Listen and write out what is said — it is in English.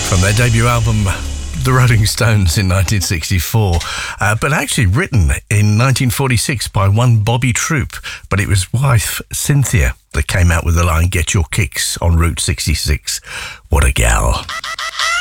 from their debut album, The Rolling Stones, in 1964, but actually written in 1946 by one Bobby Troop, but it was wife Cynthia that came out with the line, "Get your kicks on Route 66. What a gal."